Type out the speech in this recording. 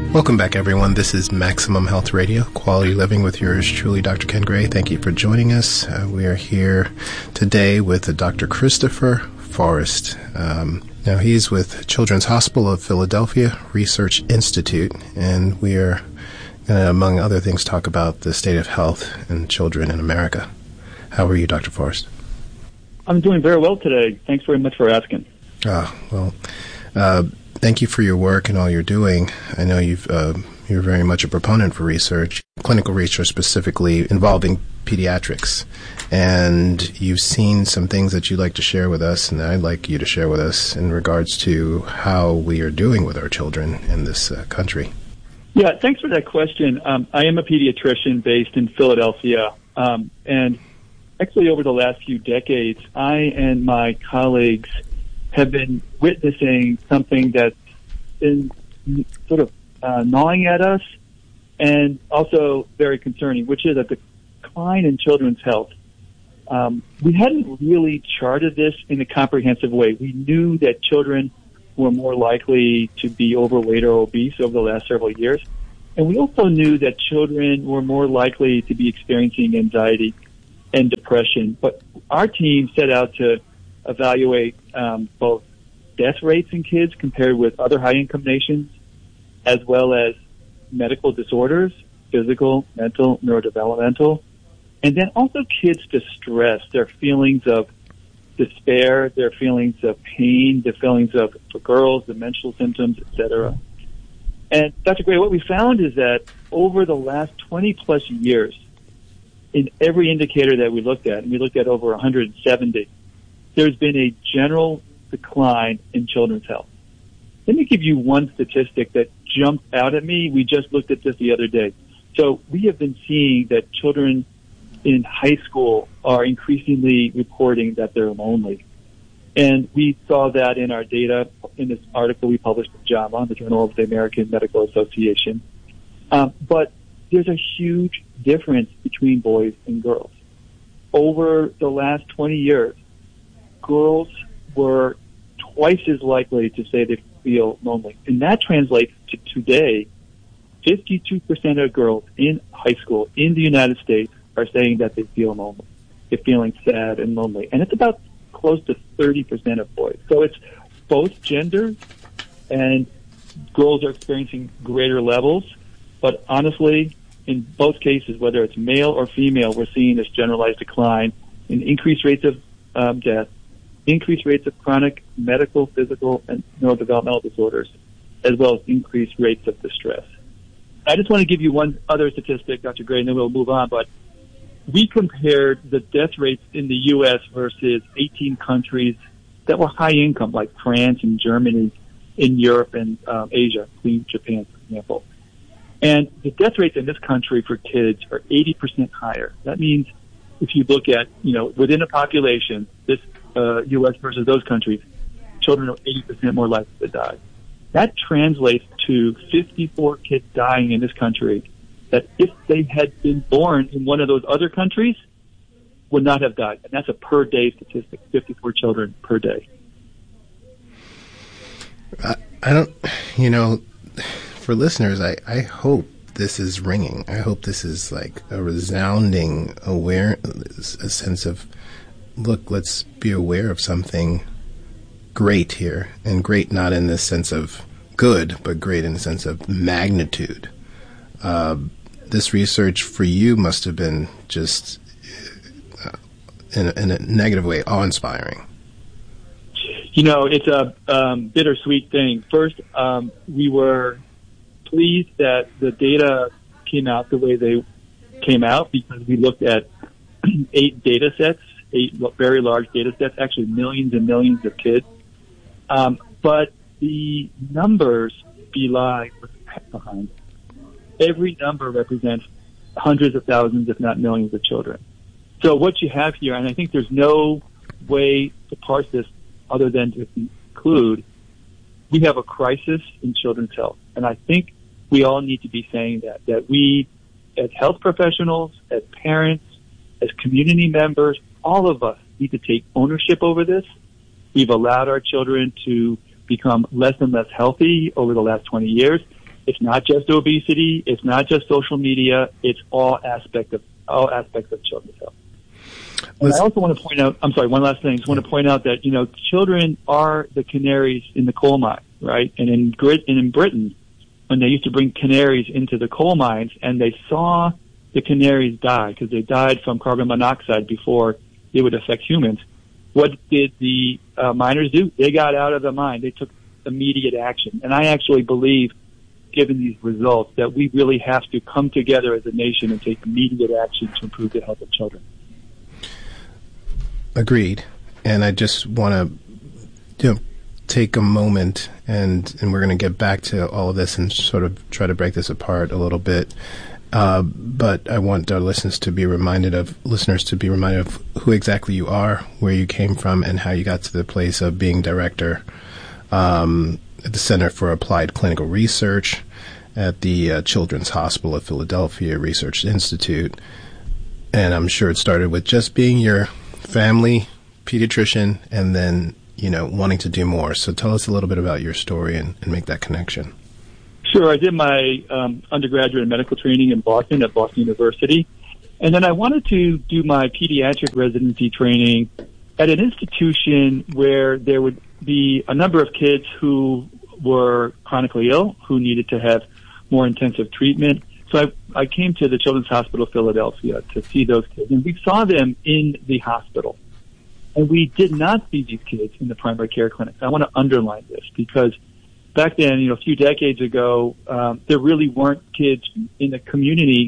Welcome back, everyone. This is Maximum Health Radio, Quality Living with yours truly, Dr. Ken Gray. Thank you for joining us. We are here today with Dr. Christopher Forrest. Now, he's with Children's Hospital of Philadelphia Research Institute, and we are going to, among other things, talk about the state of health in children in America. How are you, Dr. Forrest? I'm doing very well today. Thanks very much for asking. Thank you for your work and all you're doing. I know you're very much a proponent for research, clinical research specifically involving pediatrics. And you've seen some things that you'd like to share with us, and I'd like you to share with us in regards to how we are doing with our children in this country. Yeah, thanks for that question. I am a pediatrician based in Philadelphia. And actually over the last few decades, I and my colleagues have been witnessing something that's been sort of gnawing at us and also very concerning, which is a decline in children's health. We hadn't really charted this in a comprehensive way. We knew that children were more likely to be overweight or obese over the last several years. And we also knew that children were more likely to be experiencing anxiety and depression. But our team set out to evaluate both death rates in kids compared with other high-income nations, as well as medical disorders, physical, mental, neurodevelopmental, and then also kids' distress, their feelings of despair, their feelings of pain, their feelings of, for girls, the menstrual symptoms, etc. And Dr. Gray, what we found is that over the last 20-plus years, in every indicator that we looked at, and we looked at over 170, there's been a general decline in children's health. Let me give you one statistic that jumped out at me. We just looked at this the other day. So we have been seeing that children in high school are increasingly reporting that they're lonely. And we saw that in our data in this article we published in JAMA, the Journal of the American Medical Association. But there's a huge difference between boys and girls. Over the last 20 years, girls were twice as likely to say they feel lonely. And that translates to today, 52% of girls in high school in the United States are saying that they feel lonely. They're feeling sad and lonely. And it's about close to 30% of boys. So it's both genders, and girls are experiencing greater levels. But honestly, in both cases, whether it's male or female, we're seeing this generalized decline in increased rates of death, increased rates of chronic medical, physical, and neurodevelopmental disorders, as well as increased rates of distress. I just want to give you one other statistic, Dr. Gray, and then we'll move on. But we compared the death rates in the U.S. versus 18 countries that were high income, like France and Germany, in Europe and Asia, including Japan, for example. And the death rates in this country for kids are 80% higher. That means if you look at, within a population, this U.S. versus those countries, children are 80% more likely to die. That translates to 54 kids dying in this country that if they had been born in one of those other countries would not have died. And that's a per day statistic, 54 children per day. I don't, for listeners, I hope this is ringing. I hope this is like a resounding awareness, a sense of, look, let's be aware of something great here, and great not in the sense of good, but great in the sense of magnitude. This research for you must have been just, in a negative way, awe-inspiring. It's a bittersweet thing. First, we were pleased that the data came out the way they came out because we looked at 8 data sets, 8 very large data sets, actually millions and millions of kids. But the numbers belie what's behind. Every number represents hundreds of thousands, if not millions of children. So what you have here, and I think there's no way to parse this other than to conclude, we have a crisis in children's health. And I think we all need to be saying that we, as health professionals, as parents, as community members, all of us need to take ownership over this. We've allowed our children to become less and less healthy over the last 20 years. It's not just obesity. It's not just social media. It's all aspects of children's health. And I also want to point out, I'm sorry, one last thing. I just want to point out that, children are the canaries in the coal mine, right? And in Britain, when they used to bring canaries into the coal mines and they saw the canaries die because they died from carbon monoxide before it would affect humans, what did the miners do? They got out of the mine. They took immediate action. And I actually believe, given these results, that we really have to come together as a nation and take immediate action to improve the health of children. Agreed. And I just want to take a moment, and we're going to get back to all of this and sort of try to break this apart a little bit. But I want our listeners to be reminded of who exactly you are, where you came from, and how you got to the place of being director at the Center for Applied Clinical Research at the Children's Hospital of Philadelphia Research Institute. And I'm sure it started with just being your family pediatrician and then, wanting to do more. So tell us a little bit about your story and make that connection. Sure. I did my undergraduate medical training in Boston at Boston University. And then I wanted to do my pediatric residency training at an institution where there would be a number of kids who were chronically ill, who needed to have more intensive treatment. So I came to the Children's Hospital of Philadelphia to see those kids. And we saw them in the hospital. And we did not see these kids in the primary care clinics. I want to underline this because back then, a few decades ago, there really weren't kids in the community